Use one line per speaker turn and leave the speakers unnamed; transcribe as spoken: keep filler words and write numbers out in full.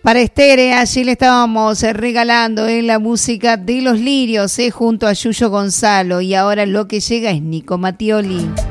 Para Estere, allí le estábamos regalando en la música de Los Lirios, eh, junto a Yuyo Gonzalo. Y ahora lo que llega es Nico Mattioli.